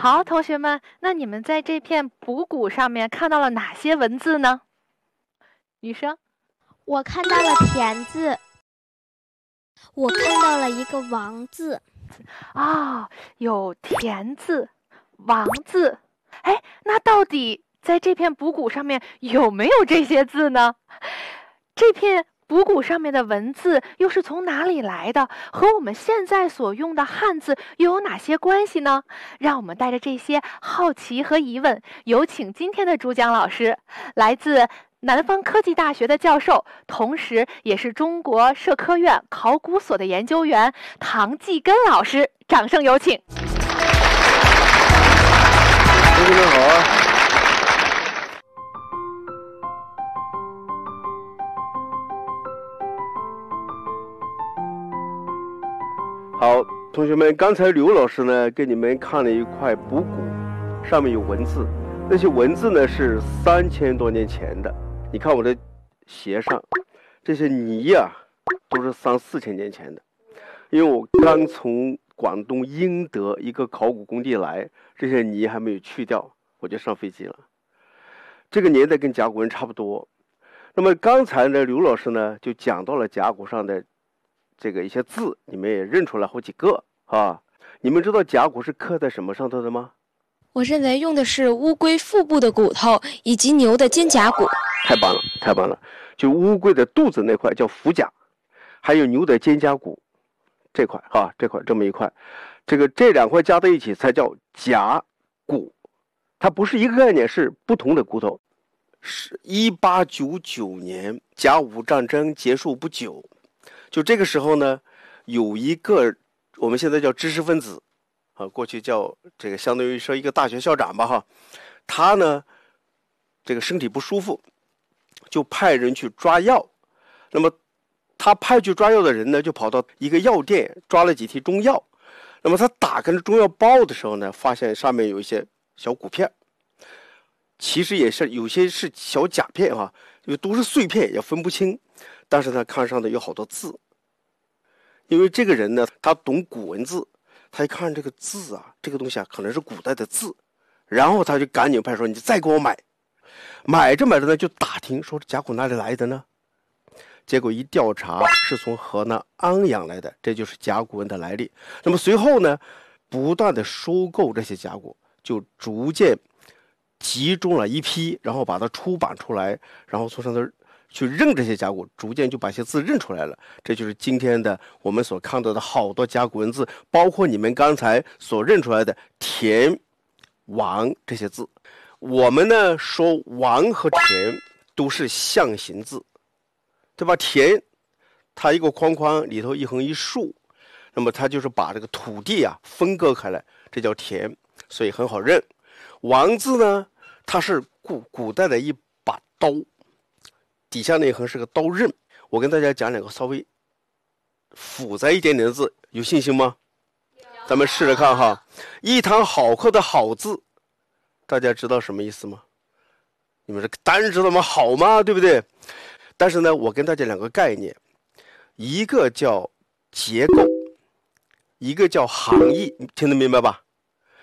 好，同学们，那你们在这片卜谷上面看到了哪些文字呢？女生， 我看到了田字，我看到了一个王字。 有田字、王字。哎，那到底在这片卜谷上面有没有这些字呢？这片卜谷上面的文字又是从哪里来的？和我们现在所用的汉字又有哪些关系呢？让我们带着这些好奇和疑问，有请今天的主讲老师，来自南方科技大学的教授，同时也是中国社科院考古所的研究员唐继根老师，掌声有请。 同学们好啊！好，同学们，刚才刘老师呢给你们看了一块卜谷，上面有文字，那些文字呢是3000多年前的。你看我的鞋上，这些泥啊都是3、4千年前的。因为我刚从广东英德一个考古工地来，这些泥还没有去掉，我就上飞机了。这个年代跟甲骨文差不多。那么刚才呢，刘老师呢就讲到了甲骨上的这个一些字，你们也认出来好几个啊。你们知道甲骨是刻在什么上头的吗？ 我认为用的是乌龟腹部的骨头以及牛的肩胛骨。 太棒了，太棒了！就乌龟的肚子那块叫腹甲，还有牛的肩胛骨这块啊，这么一块，这2块加在一起才叫甲骨。它不是一个概念，是不同的骨头。是1899年甲午战争结束不久，就这个时候呢，有一个我们现在叫知识分子啊，过去叫这个相当于说一个大学校长吧哈，他呢这个身体不舒服，就派人去抓药。那么他派去抓药的人呢，就跑到一个药店抓了几提中药。那么他打开了中药包的时候呢，发现上面有一些小骨片，其实也是有些是小甲片啊，因为都是碎片也分不清。但是他看上的有好多字，因为这个人呢，他懂古文字，他一看这个字啊，这个东西啊可能是古代的字，然后他就赶紧派说：“你再给我买。”买着呢，就打听说这甲骨哪里来的呢？结果一调查，是从河南安阳来的，这就是甲骨文的来历。那么随后呢，不断的收购这些甲骨，就逐渐集中了一批，然后把它出版出来，然后从上头去认这些甲骨，逐渐就把一些字认出来了。这就是今天的我们所看到的好多甲骨文字，包括你们刚才所认出来的田、王这些字。我们呢说王和田都是象形字，对吧？田它一个框框里头一横一竖，那么它就是把这个土地啊分割开来，这叫田，所以很好认。王字呢，它是古代的一把刀，底下那一横是个刀刃。我跟大家讲2个稍微复杂一点点的字，有信心吗？咱们试着看哈。一堂好课的好字，大家知道什么意思吗？你们这当然知道吗？好吗？对不对？但是呢，我跟大家2个概念，一个叫结构，一个叫行义，听得明白吧？